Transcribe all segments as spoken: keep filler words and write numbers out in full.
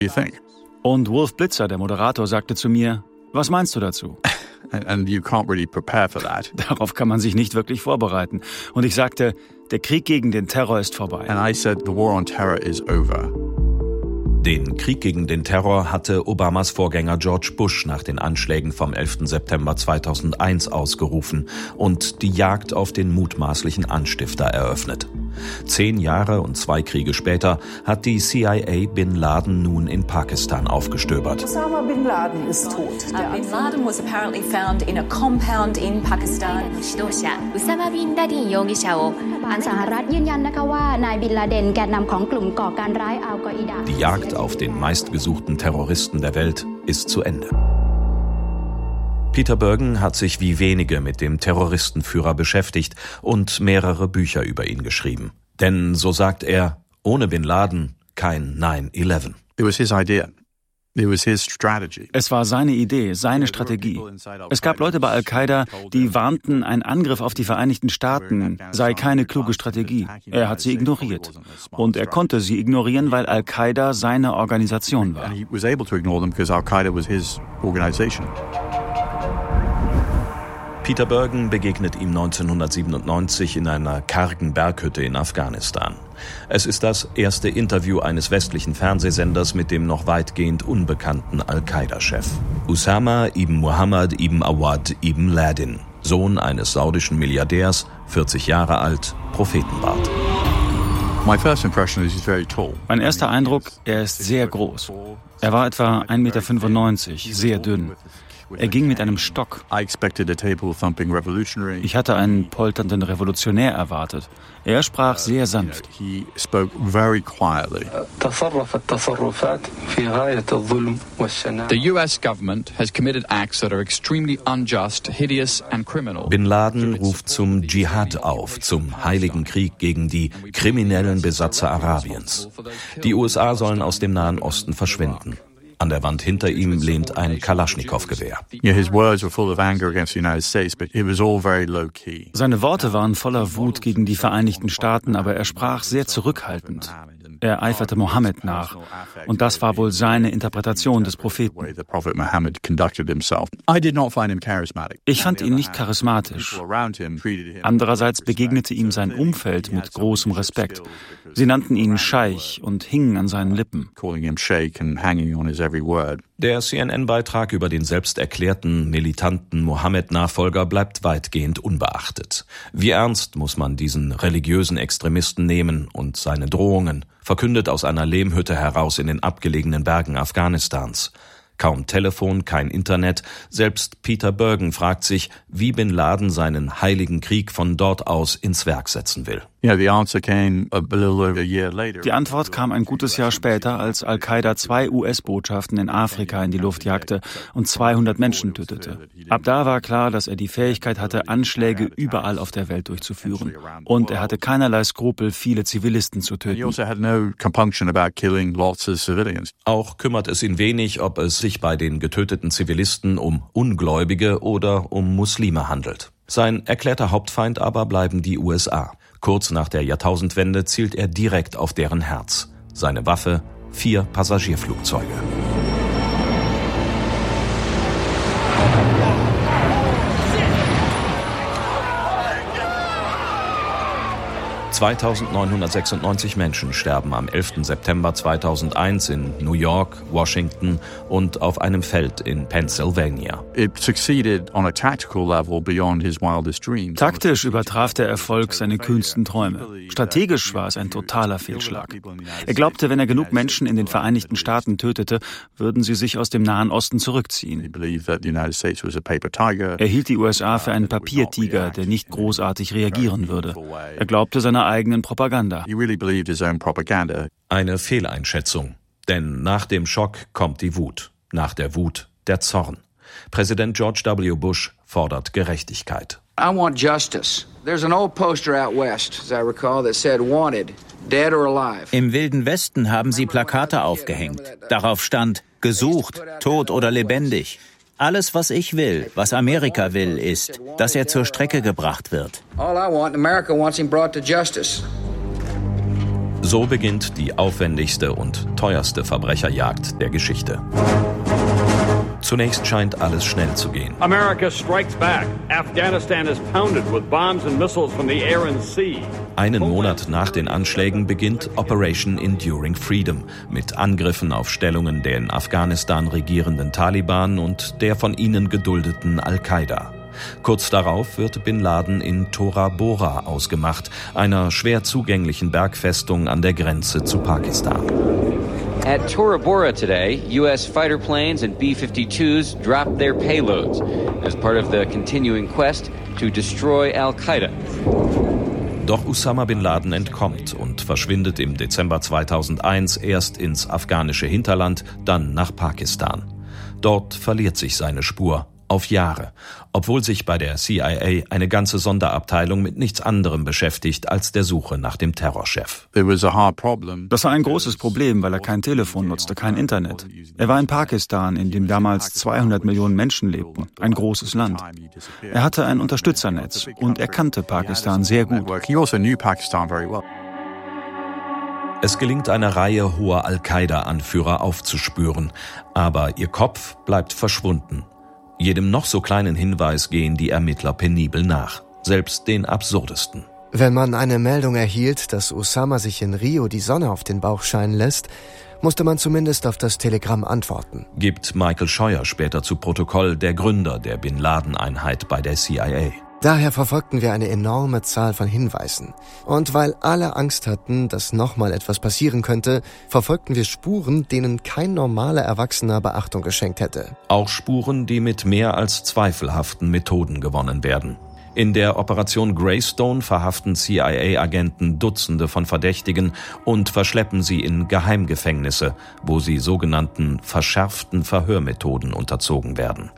You think? Und Wolf Blitzer, der Moderator, sagte zu mir, was meinst du dazu? And you can't really prepare for that. Darauf kann man sich nicht wirklich vorbereiten. Und ich sagte, der Krieg gegen den Terror ist vorbei. And I said, the war on terror is over. Den Krieg gegen den Terror hatte Obamas Vorgänger George Bush nach den Anschlägen vom elften September zweitausendeins ausgerufen und die Jagd auf den mutmaßlichen Anstifter eröffnet. Zehn Jahre und zwei Kriege später hat die C I A Bin Laden nun in Pakistan aufgestöbert. Osama Bin Laden ist tot. Uh, Bin Laden was apparently found in a compound in Pakistan. อุซามาบินลาดีนโยงิชาโอทางสหรัฐยืนยันนะคะว่านายบินลาเดนแกนนำของกลุ่มก่อการร้ายอัลกออิดะ Die Jagd auf den meistgesuchten Terroristen der Welt ist zu Ende. Peter Bergen hat sich wie wenige mit dem Terroristenführer beschäftigt und mehrere Bücher über ihn geschrieben. Denn, so sagt er, ohne Bin Laden kein nine eleven. It was his idea. It was his strategy. Es war seine Idee, seine Strategie. Es gab Leute bei Al-Qaida, die warnten, ein Angriff auf die Vereinigten Staaten sei keine kluge Strategie. Er hat sie ignoriert. Und er konnte sie ignorieren, weil Al-Qaida seine Organisation war. And he was able to ignore them because Al-Qaida was his organization. Peter Bergen begegnet ihm neunzehnhundertsiebenundneunzig in einer kargen Berghütte in Afghanistan. Es ist das erste Interview eines westlichen Fernsehsenders mit dem noch weitgehend unbekannten Al-Qaida-Chef. Usama ibn Muhammad ibn Awad ibn Laden, Sohn eines saudischen Milliardärs, vierzig Jahre alt, Prophetenbart. My first impression is he's very tall. Mein erster Eindruck, er ist sehr groß. Er war etwa ein Meter fünfundneunzig, sehr dünn. Er ging mit einem Stock. Ich hatte einen polternden Revolutionär erwartet. Er sprach sehr sanft. He spoke very quietly. The U S government has committed acts that are extremely unjust, hideous and criminal. Bin Laden ruft zum Dschihad auf, zum heiligen Krieg gegen die kriminellen Besatzer Arabiens. Die U S A sollen aus dem Nahen Osten verschwinden. An der Wand hinter ihm lehnt ein Kalaschnikow-Gewehr. Seine Worte waren voller Wut gegen die Vereinigten Staaten, aber er sprach sehr zurückhaltend. Er eiferte Mohammed nach. Und das war wohl seine Interpretation des Propheten. Ich fand ihn nicht charismatisch. Andererseits begegnete ihm sein Umfeld mit großem Respekt. Sie nannten ihn Scheich und hingen an seinen Lippen. Der C N N-Beitrag über den selbsterklärten, militanten Mohammed-Nachfolger bleibt weitgehend unbeachtet. Wie ernst muss man diesen religiösen Extremisten nehmen und seine Drohungen, verkündet aus einer Lehmhütte heraus in den abgelegenen Bergen Afghanistans? Kaum Telefon, kein Internet. Selbst Peter Bergen fragt sich, wie Bin Laden seinen heiligen Krieg von dort aus ins Werk setzen will. Die Antwort kam ein gutes Jahr später, als Al-Qaida zwei U S-Botschaften in Afrika in die Luft jagte und zweihundert Menschen tötete. Ab da war klar, dass er die Fähigkeit hatte, Anschläge überall auf der Welt durchzuführen. Und er hatte keinerlei Skrupel, viele Zivilisten zu töten. Auch kümmert es ihn wenig, ob es sich bei den getöteten Zivilisten um Ungläubige oder um Muslime handelt. Sein erklärter Hauptfeind aber bleiben die U S A. Kurz nach der Jahrtausendwende zielt er direkt auf deren Herz. Seine Waffe, vier Passagierflugzeuge. zweitausendneunhundertsechsundneunzig Menschen sterben am elften September zweitausendeins in New York, Washington und auf einem Feld in Pennsylvania. Taktisch übertraf der Erfolg seine kühnsten Träume. Strategisch war es ein totaler Fehlschlag. Er glaubte, wenn er genug Menschen in den Vereinigten Staaten tötete, würden sie sich aus dem Nahen Osten zurückziehen. Er hielt die U S A für einen Papiertiger, der nicht großartig reagieren würde. Er glaubte seiner eigenen Propaganda. Eine Fehleinschätzung. Denn nach dem Schock kommt die Wut. Nach der Wut der Zorn. Präsident George W. Bush fordert Gerechtigkeit. I want justice. There's an old poster out west, as I recall, that said wanted, dead or alive. Im Wilden Westen haben sie Plakate aufgehängt. Darauf stand gesucht, tot oder lebendig. Alles, was ich will, was Amerika will, ist, dass er zur Strecke gebracht wird. All I want, America wants him brought to justice. So beginnt die aufwendigste und teuerste Verbrecherjagd der Geschichte. Zunächst scheint alles schnell zu gehen. America strikes back. Afghanistan is pounded with bombs and missiles from the air and sea. Einen Monat nach den Anschlägen beginnt Operation Enduring Freedom mit Angriffen auf Stellungen der in Afghanistan regierenden Taliban und der von ihnen geduldeten Al-Qaida. Kurz darauf wird Bin Laden in Tora Bora ausgemacht, einer schwer zugänglichen Bergfestung an der Grenze zu Pakistan. At Tora Bora today, U S fighter planes and B fifty-twos dropped their payloads as part of the continuing quest to destroy Al-Qaida. Doch Usama bin Laden entkommt und verschwindet im Dezember zweitausendeins erst ins afghanische Hinterland, dann nach Pakistan. Dort verliert sich seine Spur. Auf Jahre, obwohl sich bei der C I A eine ganze Sonderabteilung mit nichts anderem beschäftigt als der Suche nach dem Terrorchef. Das war ein großes Problem, weil er kein Telefon nutzte, kein Internet. Er war in Pakistan, in dem damals zweihundert Millionen Menschen lebten, ein großes Land. Er hatte ein Unterstützernetz und er kannte Pakistan sehr gut. Es gelingt einer Reihe hoher Al-Qaida-Anführer aufzuspüren, aber ihr Kopf bleibt verschwunden. Jedem noch so kleinen Hinweis gehen die Ermittler penibel nach, selbst den absurdesten. Wenn man eine Meldung erhielt, dass Usama sich in Rio die Sonne auf den Bauch scheinen lässt, musste man zumindest auf das Telegramm antworten. Gibt Michael Scheuer später zu Protokoll, der Gründer der Bin Laden-Einheit bei der C I A. Daher verfolgten wir eine enorme Zahl von Hinweisen. Und weil alle Angst hatten, dass nochmal etwas passieren könnte, verfolgten wir Spuren, denen kein normaler Erwachsener Beachtung geschenkt hätte. Auch Spuren, die mit mehr als zweifelhaften Methoden gewonnen werden. In der Operation Greystone verhaften C I A-Agenten Dutzende von Verdächtigen und verschleppen sie in Geheimgefängnisse, wo sie sogenannten verschärften Verhörmethoden unterzogen werden.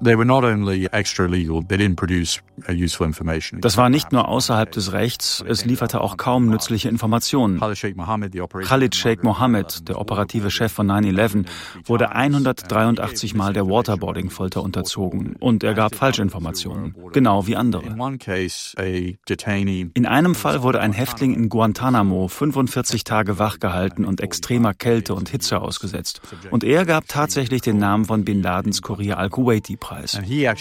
Das war nicht nur außerhalb des Rechts, es lieferte auch kaum nützliche Informationen. Khalid Sheikh Mohammed, der operative Chef von nine eleven, wurde hundertdreiundachtzig Mal der Waterboarding-Folter unterzogen und er gab Falschinformationen, genau wie andere. In einem Fall wurde ein Häftling in Guantanamo fünfundvierzig Tage wachgehalten und extremer Kälte und Hitze ausgesetzt. Und er gab tatsächlich den Namen von Bin Ladens Kurier al-Kuwaiti preis.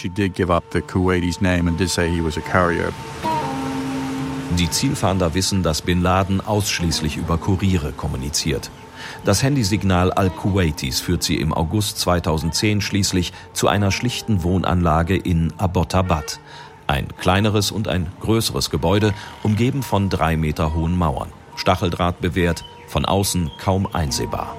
Die Zielfahnder wissen, dass Bin Laden ausschließlich über Kuriere kommuniziert. Das Handysignal al-Kuwaitis führt sie im August zweitausendzehn schließlich zu einer schlichten Wohnanlage in Abbottabad. Ein kleineres und ein größeres Gebäude, umgeben von drei Meter hohen Mauern. Stacheldraht bewehrt, von außen kaum einsehbar.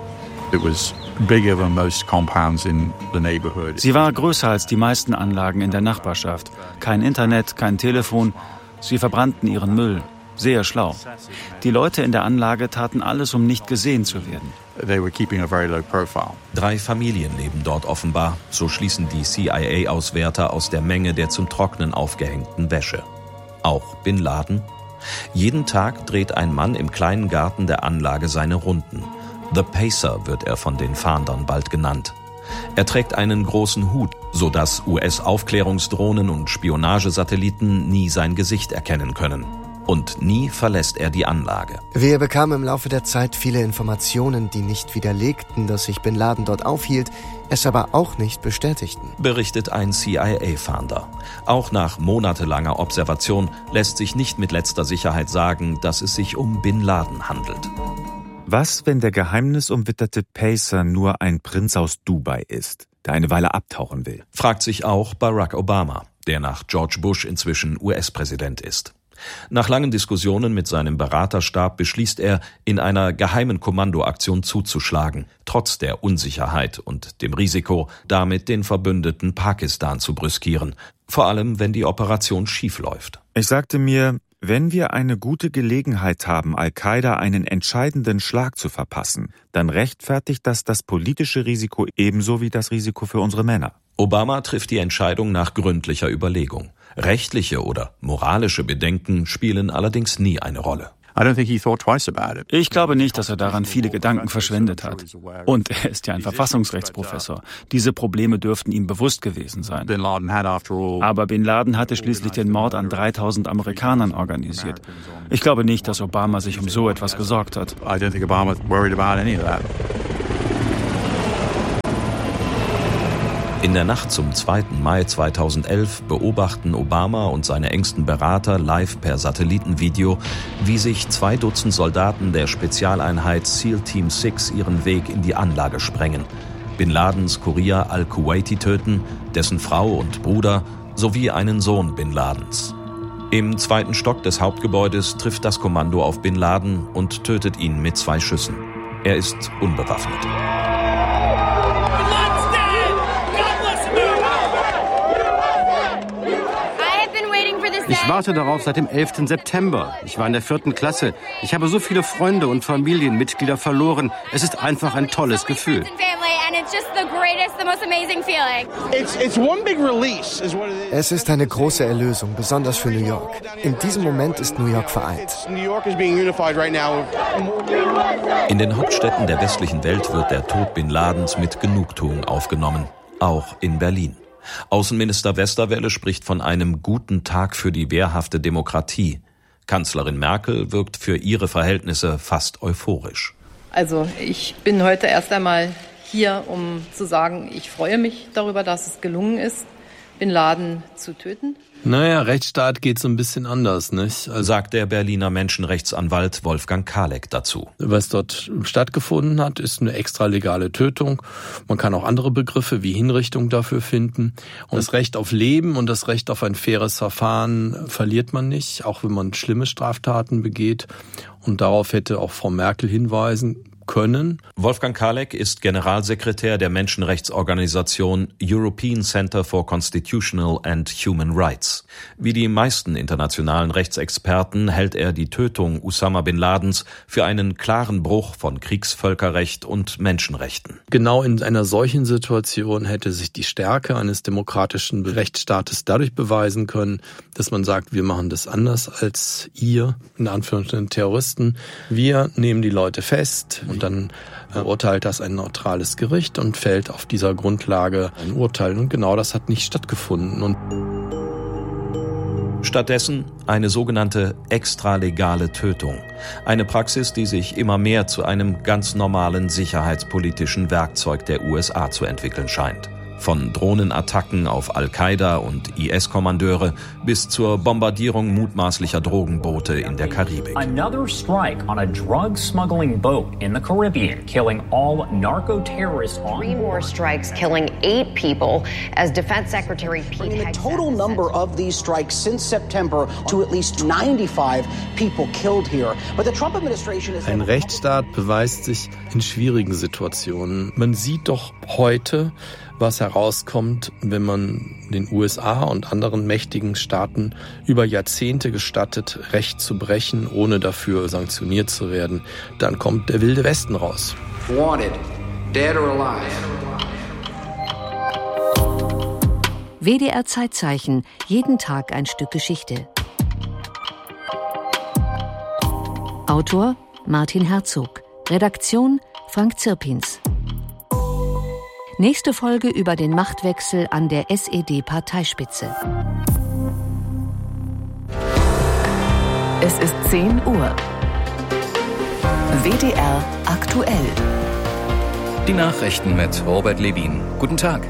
Sie war größer als die meisten Anlagen in der Nachbarschaft. Kein Internet, kein Telefon. Sie verbrannten ihren Müll. Sehr schlau. Die Leute in der Anlage taten alles, um nicht gesehen zu werden. Drei Familien leben dort offenbar, so schließen die C I A-Auswärter aus der Menge der zum Trocknen aufgehängten Wäsche. Auch Bin Laden? Jeden Tag dreht ein Mann im kleinen Garten der Anlage seine Runden. The Pacer wird er von den Fahndern bald genannt. Er trägt einen großen Hut, sodass U S-Aufklärungsdrohnen und Spionagesatelliten nie sein Gesicht erkennen können. Und nie verlässt er die Anlage. Wir bekamen im Laufe der Zeit viele Informationen, die nicht widerlegten, dass sich Bin Laden dort aufhielt, es aber auch nicht bestätigten. Berichtet ein C I A-Fahnder. Auch nach monatelanger Observation lässt sich nicht mit letzter Sicherheit sagen, dass es sich um Bin Laden handelt. Was, wenn der geheimnisumwitterte Pacer nur ein Prinz aus Dubai ist, der eine Weile abtauchen will? Fragt sich auch Barack Obama, der nach George Bush inzwischen U S-Präsident ist. Nach langen Diskussionen mit seinem Beraterstab beschließt er, in einer geheimen Kommandoaktion zuzuschlagen, trotz der Unsicherheit und dem Risiko, damit den Verbündeten Pakistan zu brüskieren, vor allem wenn die Operation schiefläuft. Ich sagte mir, wenn wir eine gute Gelegenheit haben, Al-Qaida einen entscheidenden Schlag zu verpassen, dann rechtfertigt das das politische Risiko ebenso wie das Risiko für unsere Männer. Obama trifft die Entscheidung nach gründlicher Überlegung. Rechtliche oder moralische Bedenken spielen allerdings nie eine Rolle. I don't think he thought twice about it. Ich glaube nicht, dass er daran viele Gedanken verschwendet hat. Und er ist ja ein Verfassungsrechtsprofessor. Diese Probleme dürften ihm bewusst gewesen sein. Aber Bin Laden hatte schließlich den Mord an dreitausend Amerikanern organisiert. Ich glaube nicht, dass Obama sich um so etwas gesorgt hat. I don't think Obama worried about any of that. In der Nacht zum zweiten Mai zweitausendelf beobachten Obama und seine engsten Berater live per Satellitenvideo, wie sich zwei Dutzend Soldaten der Spezialeinheit SEAL Team sechs ihren Weg in die Anlage sprengen, Bin Ladens Kurier al-Kuwaiti töten, dessen Frau und Bruder sowie einen Sohn Bin Ladens. Im zweiten Stock des Hauptgebäudes trifft das Kommando auf Bin Laden und tötet ihn mit zwei Schüssen. Er ist unbewaffnet. Ich warte darauf seit dem elften September. Ich war in der vierten Klasse. Ich habe so viele Freunde und Familienmitglieder verloren. Es ist einfach ein tolles Gefühl. Es ist eine große Erlösung, besonders für New York. In diesem Moment ist New York vereint. In den Hauptstädten der westlichen Welt wird der Tod Bin Ladens mit Genugtuung aufgenommen. Auch in Berlin. Außenminister Westerwelle spricht von einem guten Tag für die wehrhafte Demokratie. Kanzlerin Merkel wirkt für ihre Verhältnisse fast euphorisch. Also ich bin heute erst einmal hier, um zu sagen, ich freue mich darüber, dass es gelungen ist, Bin Laden zu töten. Naja, Rechtsstaat geht so ein bisschen anders, nicht? Also, sagt der Berliner Menschenrechtsanwalt Wolfgang Kalek dazu. Was dort stattgefunden hat, ist eine extralegale Tötung. Man kann auch andere Begriffe wie Hinrichtung dafür finden. Und das Recht auf Leben und das Recht auf ein faires Verfahren verliert man nicht, auch wenn man schlimme Straftaten begeht. Und darauf hätte auch Frau Merkel hinweisen können. Wolfgang Kalek ist Generalsekretär der Menschenrechtsorganisation European Center for Constitutional and Human Rights. Wie die meisten internationalen Rechtsexperten hält er die Tötung Usama bin Ladens für einen klaren Bruch von Kriegsvölkerrecht und Menschenrechten. Genau in einer solchen Situation hätte sich die Stärke eines demokratischen Rechtsstaates dadurch beweisen können, dass man sagt, wir machen das anders als ihr, in Anführungsstrichen Terroristen. Wir nehmen die Leute fest. Und dann urteilt das ein neutrales Gericht und fällt auf dieser Grundlage ein Urteil. Und genau das hat nicht stattgefunden. Und stattdessen eine sogenannte extralegale Tötung. Eine Praxis, die sich immer mehr zu einem ganz normalen sicherheitspolitischen Werkzeug der U S A zu entwickeln scheint. Von Drohnenattacken auf Al-Qaida und I S-Kommandeure bis zur Bombardierung mutmaßlicher Drogenboote in der Karibik. Another strike on a drug smuggling boat in the Caribbean, killing all narco-terrorists on Three more strikes killing eight people as Defense Secretary Pete Hegseth. The total number of these strikes since September to at least ninety-five people killed here. But the Trump administration is Ein Rechtsstaat beweist sich in schwierigen Situationen. Man sieht doch heute, was herauskommt, wenn man den U S A und anderen mächtigen Staaten über Jahrzehnte gestattet, Recht zu brechen, ohne dafür sanktioniert zu werden. Dann kommt der wilde Westen raus. Wanted, dead or alive. W D R Zeitzeichen, jeden Tag ein Stück Geschichte. Autor Martin Herzog, Redaktion Frank Zirpins. Nächste Folge über den Machtwechsel an der S E D-Parteispitze. Es ist zehn Uhr. W D R aktuell. Die Nachrichten mit Robert Levin. Guten Tag.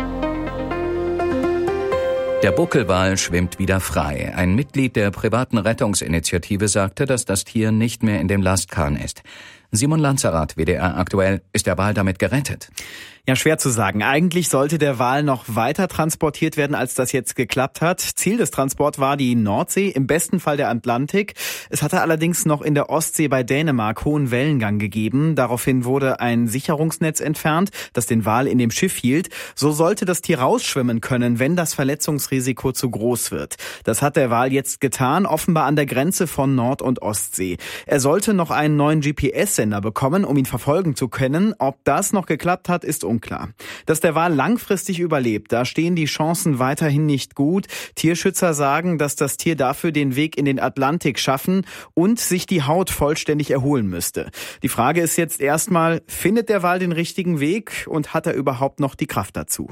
Der Buckelwal schwimmt wieder frei. Ein Mitglied der privaten Rettungsinitiative sagte, dass das Tier nicht mehr in dem Lastkahn ist. Simon Lanzerath, W D R aktuell. Ist der Wal damit gerettet? Ja, schwer zu sagen. Eigentlich sollte der Wal noch weiter transportiert werden, als das jetzt geklappt hat. Ziel des Transports war die Nordsee, im besten Fall der Atlantik. Es hatte allerdings noch in der Ostsee bei Dänemark hohen Wellengang gegeben. Daraufhin wurde ein Sicherungsnetz entfernt, das den Wal in dem Schiff hielt. So sollte das Tier rausschwimmen können, wenn das Verletzungsrisiko zu groß wird. Das hat der Wal jetzt getan, offenbar an der Grenze von Nord- und Ostsee. Er sollte noch einen neuen G P S-Sender bekommen, um ihn verfolgen zu können. Ob das noch geklappt hat, ist unklar. Dass der Wal langfristig überlebt, da stehen die Chancen weiterhin nicht gut. Tierschützer sagen, dass das Tier dafür den Weg in den Atlantik schaffen und sich die Haut vollständig erholen müsste. Die Frage ist jetzt erstmal, findet der Wal den richtigen Weg und hat er überhaupt noch die Kraft dazu?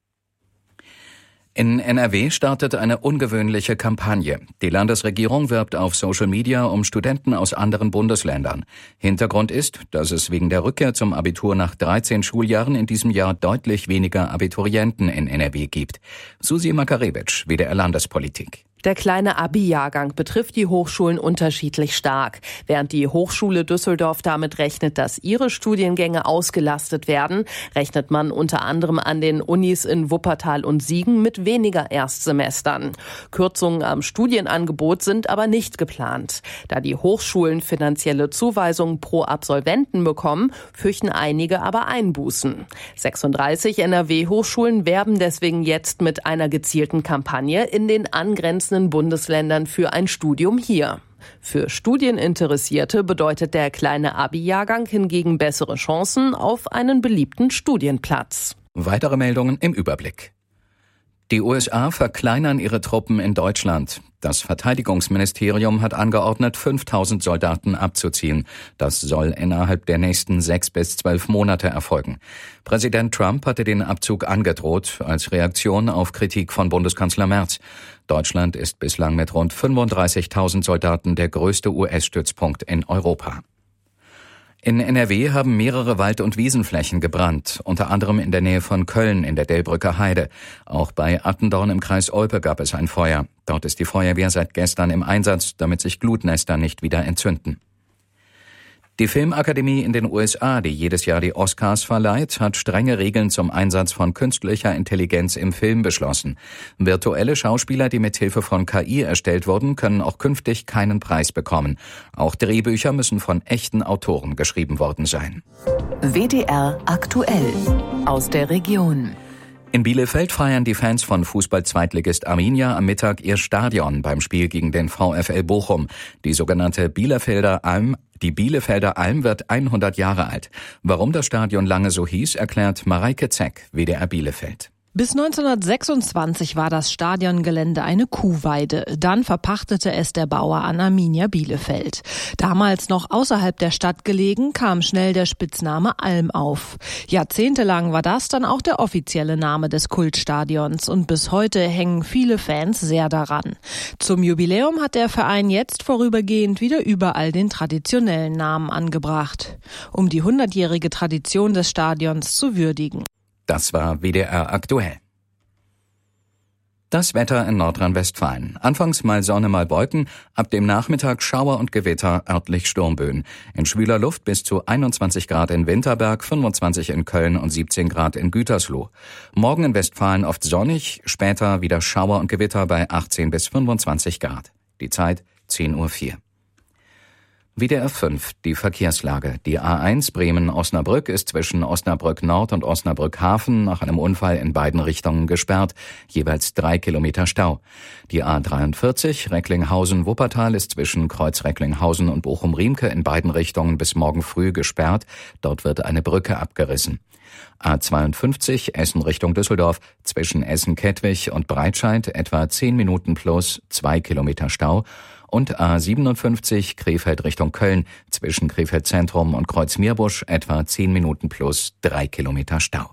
In N R W startet eine ungewöhnliche Kampagne. Die Landesregierung wirbt auf Social Media um Studenten aus anderen Bundesländern. Hintergrund ist, dass es wegen der Rückkehr zum Abitur nach dreizehn Schuljahren in diesem Jahr deutlich weniger Abiturienten in N R W gibt. Susi Makarevic, W D R Landespolitik. Der kleine Abi-Jahrgang betrifft die Hochschulen unterschiedlich stark. Während die Hochschule Düsseldorf damit rechnet, dass ihre Studiengänge ausgelastet werden, rechnet man unter anderem an den Unis in Wuppertal und Siegen mit weniger Erstsemestern. Kürzungen am Studienangebot sind aber nicht geplant. Da die Hochschulen finanzielle Zuweisungen pro Absolventen bekommen, fürchten einige aber Einbußen. sechsunddreißig N R W-Hochschulen werben deswegen jetzt mit einer gezielten Kampagne in den angrenzenden Bundesländern für ein Studium hier. Für Studieninteressierte bedeutet der kleine Abi-Jahrgang hingegen bessere Chancen auf einen beliebten Studienplatz. Weitere Meldungen im Überblick. Die U S A verkleinern ihre Truppen in Deutschland. Das Verteidigungsministerium hat angeordnet, fünftausend Soldaten abzuziehen. Das soll innerhalb der nächsten sechs bis zwölf Monate erfolgen. Präsident Trump hatte den Abzug angedroht als Reaktion auf Kritik von Bundeskanzler Merz. Deutschland ist bislang mit rund fünfunddreißigtausend Soldaten der größte U S-Stützpunkt in Europa. In N R W haben mehrere Wald- und Wiesenflächen gebrannt, unter anderem in der Nähe von Köln in der Delbrücker Heide. Auch bei Attendorn im Kreis Olpe gab es ein Feuer. Dort ist die Feuerwehr seit gestern im Einsatz, damit sich Glutnester nicht wieder entzünden. Die Filmakademie in den U S A, die jedes Jahr die Oscars verleiht, hat strenge Regeln zum Einsatz von künstlicher Intelligenz im Film beschlossen. Virtuelle Schauspieler, die mit Hilfe von K I erstellt wurden, können auch künftig keinen Preis bekommen. Auch Drehbücher müssen von echten Autoren geschrieben worden sein. W D R aktuell aus der Region. In Bielefeld feiern die Fans von Fußball-Zweitligist Arminia am Mittag ihr Stadion beim Spiel gegen den VfL Bochum. Die sogenannte Bielefelder Alm, die Bielefelder Alm wird hundert Jahre alt. Warum das Stadion lange so hieß, erklärt Mareike Zeck, W D R Bielefeld. Bis neunzehnhundertsechsundzwanzig war das Stadiongelände eine Kuhweide. Dann verpachtete es der Bauer an Arminia Bielefeld. Damals noch außerhalb der Stadt gelegen, kam schnell der Spitzname Alm auf. Jahrzehntelang war das dann auch der offizielle Name des Kultstadions und bis heute hängen viele Fans sehr daran. Zum Jubiläum hat der Verein jetzt vorübergehend wieder überall den traditionellen Namen angebracht, um die hundertjährige Tradition des Stadions zu würdigen. Das war W D R aktuell. Das Wetter in Nordrhein-Westfalen. Anfangs mal Sonne, mal Wolken, ab dem Nachmittag Schauer und Gewitter, örtlich Sturmböen. In schwüler Luft bis zu einundzwanzig Grad in Winterberg, fünfundzwanzig in Köln und siebzehn Grad in Gütersloh. Morgen in Westfalen oft sonnig, später wieder Schauer und Gewitter bei achtzehn bis fünfundzwanzig Grad. Die Zeit zehn Uhr vier. W D R fünf, die Verkehrslage. Die A eins Bremen-Osnabrück ist zwischen Osnabrück Nord und Osnabrück Hafen nach einem Unfall in beiden Richtungen gesperrt, jeweils drei Kilometer Stau. Die A dreiundvierzig Recklinghausen-Wuppertal ist zwischen Kreuz Recklinghausen und Bochum-Riemke in beiden Richtungen bis morgen früh gesperrt. Dort wird eine Brücke abgerissen. A zweiundfünfzig Essen Richtung Düsseldorf zwischen Essen-Kettwig und Breitscheid etwa zehn Minuten plus zwei Kilometer Stau. Und A siebenundfünfzig Krefeld Richtung Köln zwischen Krefeld Zentrum und Kreuz Meerbusch etwa zehn Minuten plus drei Kilometer Stau.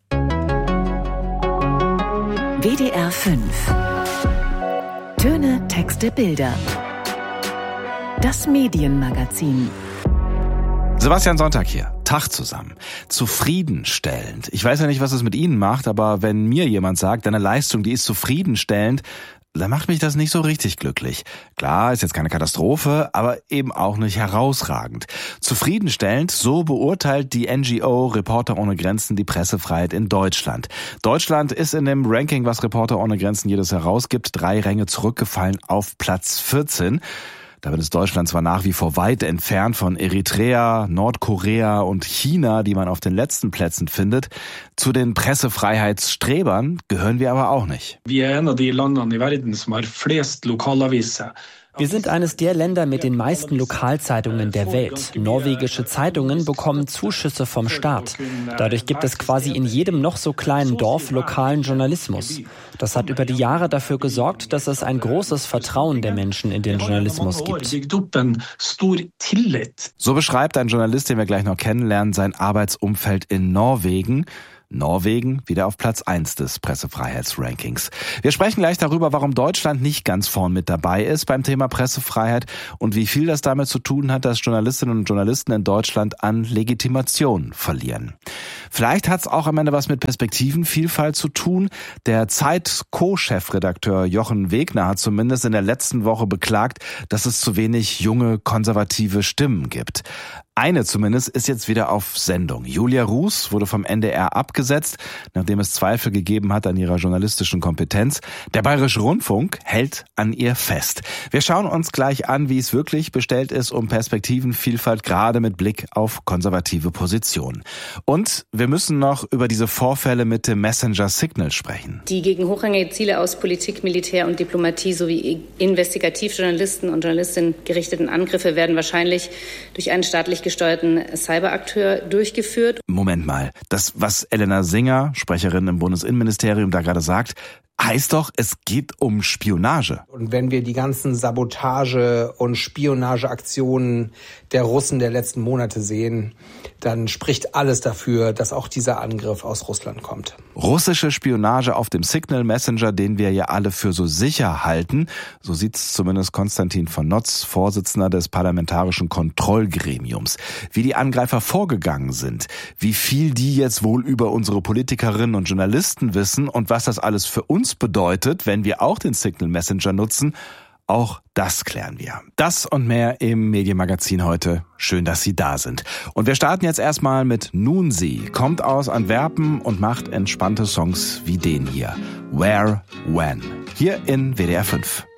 W D R fünf. Töne, Texte, Bilder. Das Medienmagazin. Sebastian Sonntag hier. Tag zusammen. Zufriedenstellend. Ich weiß ja nicht, was es mit Ihnen macht, aber wenn mir jemand sagt, deine Leistung, die ist zufriedenstellend, dann macht mich das nicht so richtig glücklich. Klar, ist jetzt keine Katastrophe, aber eben auch nicht herausragend. Zufriedenstellend, so beurteilt die N G O Reporter ohne Grenzen die Pressefreiheit in Deutschland. Deutschland ist in dem Ranking, was Reporter ohne Grenzen jedes herausgibt, drei Ränge zurückgefallen auf Platz vierzehn. Damit ist Deutschland zwar nach wie vor weit entfernt von Eritrea, Nordkorea und China, die man auf den letzten Plätzen findet. Zu den Pressefreiheitsstrebern gehören wir aber auch nicht. Wir er en av de landene i verden som har flest lokalaviser. Wir sind eines der Länder mit den meisten Lokalzeitungen der Welt. Norwegische Zeitungen bekommen Zuschüsse vom Staat. Dadurch gibt es quasi in jedem noch so kleinen Dorf lokalen Journalismus. Das hat über die Jahre dafür gesorgt, dass es ein großes Vertrauen der Menschen in den Journalismus gibt. So beschreibt ein Journalist, den wir gleich noch kennenlernen, sein Arbeitsumfeld in Norwegen. Norwegen wieder auf Platz eins des Pressefreiheitsrankings. Wir sprechen gleich darüber, warum Deutschland nicht ganz vorn mit dabei ist beim Thema Pressefreiheit und wie viel das damit zu tun hat, dass Journalistinnen und Journalisten in Deutschland an Legitimation verlieren. Vielleicht hat es auch am Ende was mit Perspektivenvielfalt zu tun. Der Zeit-Co-Chefredakteur Jochen Wegner hat zumindest in der letzten Woche beklagt, dass es zu wenig junge, konservative Stimmen gibt. Eine zumindest ist jetzt wieder auf Sendung. Julia Ruß wurde vom N D R abgesetzt, nachdem es Zweifel gegeben hat an ihrer journalistischen Kompetenz. Der Bayerische Rundfunk hält an ihr fest. Wir schauen uns gleich an, wie es wirklich bestellt ist um Perspektivenvielfalt, gerade mit Blick auf konservative Positionen. Und wir müssen noch über diese Vorfälle mit dem Messenger Signal sprechen. Die gegen hochrangige Ziele aus Politik, Militär und Diplomatie sowie Investigativjournalisten und Journalistinnen gerichteten Angriffe werden wahrscheinlich durch einen staatlich gesteuerten Cyberakteur durchgeführt. Moment mal, das, was Elena Singer, Sprecherin im Bundesinnenministerium, da gerade sagt, heißt doch, es geht um Spionage. Und wenn wir die ganzen Sabotage- und Spionageaktionen der Russen der letzten Monate sehen, dann spricht alles dafür, dass auch dieser Angriff aus Russland kommt. Russische Spionage auf dem Signal Messenger, den wir ja alle für so sicher halten. So sieht es zumindest Konstantin von Notz, Vorsitzender des Parlamentarischen Kontrollgremiums. Wie die Angreifer vorgegangen sind, wie viel die jetzt wohl über unsere Politikerinnen und Journalisten wissen und was das alles für uns bedeutet, wenn wir auch den Signal Messenger nutzen, auch das klären wir. Das und mehr im Medienmagazin heute. Schön, dass Sie da sind. Und wir starten jetzt erstmal mit Nun Sie. Kommt aus Antwerpen und macht entspannte Songs wie den hier. Where, When. Hier in W D R fünf.